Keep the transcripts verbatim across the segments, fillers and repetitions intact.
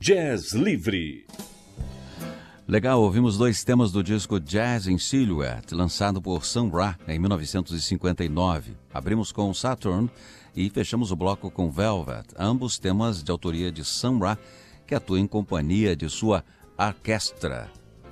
Jazz Livre. Legal, ouvimos dois temas do disco Jazz in Silhouette, lançado por Sun Ra em mil novecentos e cinquenta e nove. Abrimos com Saturn e fechamos o bloco com Velvet, ambos temas de autoria de Sun Ra, que atua em companhia de sua orquestra.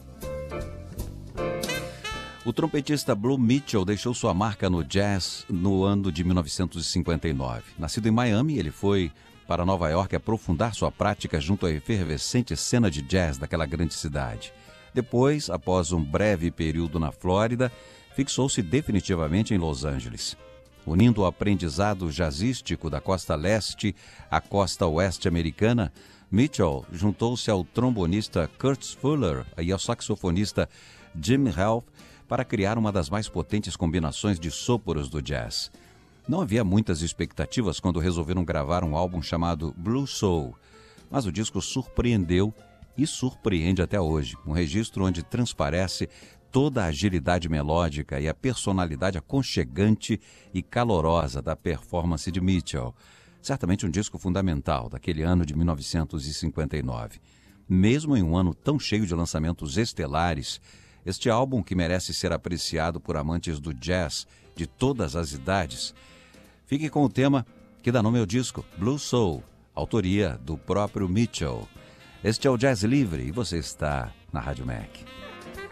O trompetista Blue Mitchell deixou sua marca no jazz no ano de mil novecentos e cinquenta e nove. Nascido em Miami, ele foi para Nova York aprofundar sua prática junto à efervescente cena de jazz daquela grande cidade. Depois, após um breve período na Flórida, fixou-se definitivamente em Los Angeles. Unindo o aprendizado jazzístico da costa leste à costa oeste americana, Mitchell juntou-se ao trombonista Curtis Fuller e ao saxofonista Jim Ralph para criar uma das mais potentes combinações de sopros do jazz. Não havia muitas expectativas quando resolveram gravar um álbum chamado Blue Soul, mas o disco surpreendeu e surpreende até hoje, um registro onde transparece toda a agilidade melódica e a personalidade aconchegante e calorosa da performance de Mitchell. Certamente um disco fundamental daquele ano de mil novecentos e cinquenta e nove. Mesmo em um ano tão cheio de lançamentos estelares, este álbum, que merece ser apreciado por amantes do jazz de todas as idades, fique com o tema que dá nome ao disco, Blue Soul, autoria do próprio Mitchell. Este é o Jazz Livre e você está na Rádio Mac.